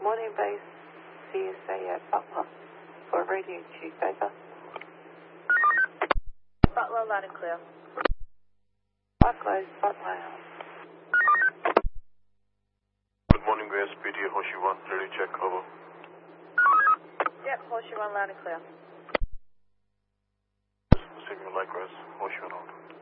Morning base, CSA at Butler for a radio check, over. Butler, loud and clear. Close, Butler. Good morning, SPD, Hoshi 1, ready check, over. Yep, Hoshi 1, loud and clear. Signal likewise, Hoshi 1 out.